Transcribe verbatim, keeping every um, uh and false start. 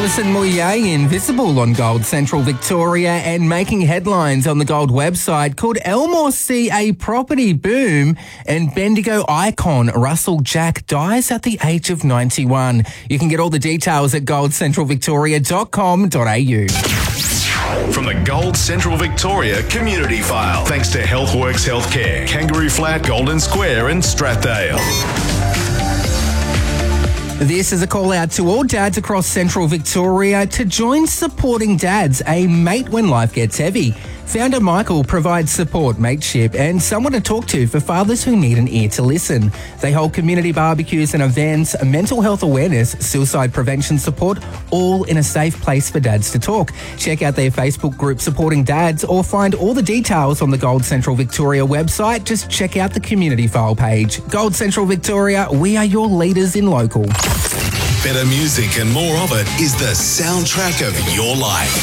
Alison Moyet invisible on Gold Central Victoria and making headlines on the Gold website. Could Elmore see a property boom? And Bendigo icon Russell Jack dies at the age of ninety-one. You can get all the details at gold central victoria dot com dot a u. From the Gold Central Victoria Community File, thanks to Healthworks Healthcare, Kangaroo Flat, Golden Square and Strathdale. This is a call out to all dads across Central Victoria to join Supporting Dads, a mate when life gets heavy. Founder Michael provides support, mateship and someone to talk to for fathers who need an ear to listen. They hold community barbecues and events, mental health awareness, suicide prevention support, all in a safe place for dads to talk. Check out their Facebook group Supporting Dads or find all the details on the Gold Central Victoria website. Just check out the community file page. Gold Central Victoria, we are your leaders in local. Better music and more of it is the soundtrack of your life.